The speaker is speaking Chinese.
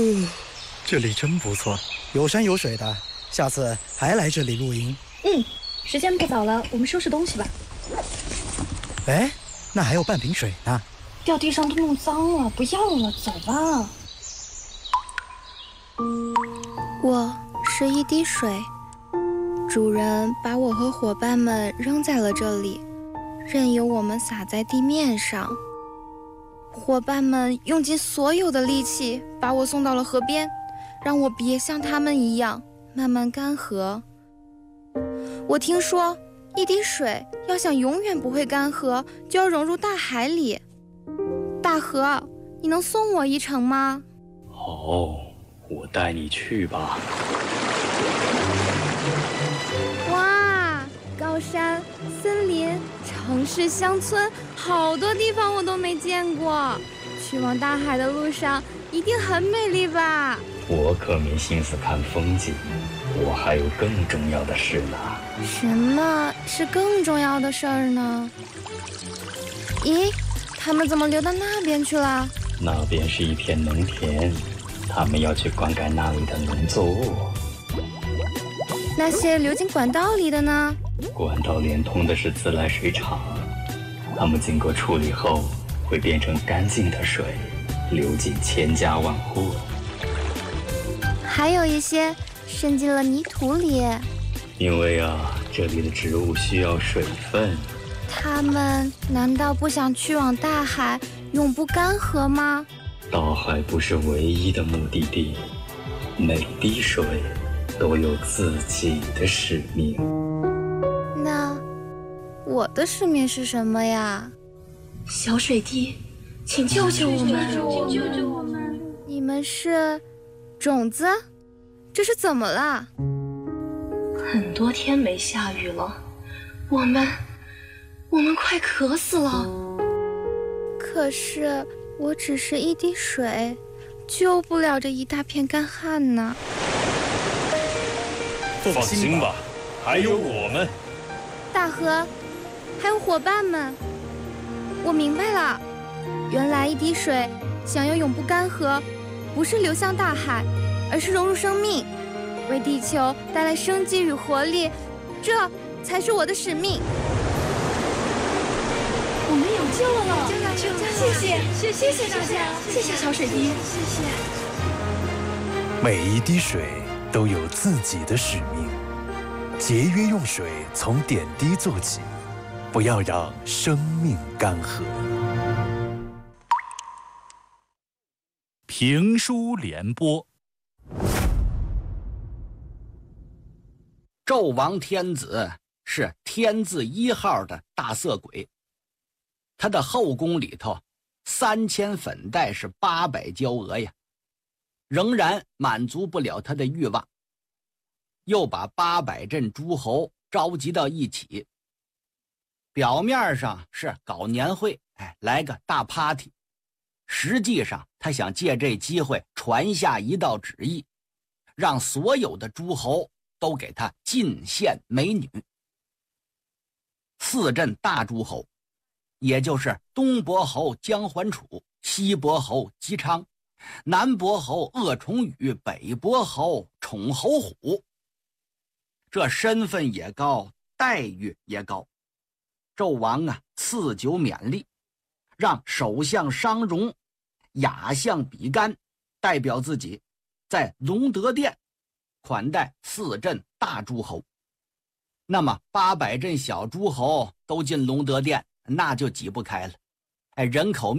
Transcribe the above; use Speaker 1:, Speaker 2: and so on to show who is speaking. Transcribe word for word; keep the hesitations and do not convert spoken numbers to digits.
Speaker 1: 嗯，这里真不错，有山有水的，下次还来这里露营。
Speaker 2: 嗯，时间不早了，我们收拾东西吧。
Speaker 1: 哎，那还有半瓶水呢。
Speaker 2: 掉地上都弄脏了，不要了，走吧。
Speaker 3: 我是一滴水，主人把我和伙伴们扔在了这里，任由我们洒在地面上。伙伴们用尽所有的力气把我送到了河边，让我别像他们一样慢慢干涸。我听说一滴水要想永远不会干涸，就要融入大海里。大河，你能送我一程吗？
Speaker 4: 哦，我带你去吧。
Speaker 3: 哇，高山、森林、城市、乡村，好多地方我都没见过。去往大海的路上一定很美丽吧？
Speaker 4: 我可没心思看风景，我还有更重要的事呢。
Speaker 3: 什么是更重要的事儿呢？咦，他们怎么流到那边去了？
Speaker 4: 那边是一片农田，他们要去灌溉那里的农作物。
Speaker 3: 那些流进管道里的呢？
Speaker 4: 管道连通的是自来水厂，它们经过处理后会变成干净的水，流进千家万户。
Speaker 3: 还有一些渗进了泥土里。
Speaker 4: 因为啊，这里的植物需要水分。
Speaker 3: 他们难道不想去往大海，永不干涸吗？
Speaker 4: 大海不是唯一的目的地，每滴水都有自己的使命。
Speaker 3: 那我的使命是什么呀？
Speaker 2: 小水滴，请救救我们！
Speaker 3: 请救救我们！你们是种子？这是怎么了？
Speaker 2: 很多天没下雨了，我们我们快渴死了。
Speaker 3: 可是我只是一滴水，救不了这一大片干旱呢。
Speaker 5: 放心吧，还有我们。
Speaker 3: 大河，还有伙伴们，我明白了，原来一滴水想要永不干涸，不是流向大海，而是融入生命，为地球带来生机与活力，这才是我的使命。
Speaker 2: 我们有救了！救了！救了！谢谢，谢谢大家，谢谢小水滴，谢谢。
Speaker 6: 每一滴水都有自己的使命，节约用水，从点滴做起，不要让生命干涸。
Speaker 5: 评书联播。
Speaker 7: 纣王天子是天字一号的大色鬼，他的后宫里头三千粉黛是八百娇娥呀，仍然满足不了他的欲望，又把八百镇诸侯召集到一起，表面上是搞年会，哎，来个大 party， 实际上他想借这机会传下一道旨意，让所有的诸侯都给他进献美女。四镇大诸侯，也就是东伯侯姜桓楚、西伯侯姬昌、南伯侯鄂崇禹、北伯侯宠侯虎，这身份也高，待遇也高。纣王啊，赐酒勉励，让首相商容、亚相比干代表自己在隆德殿款待四镇大诸侯。那么八百镇小诸侯都进隆德殿，那就挤不开了。哎，人口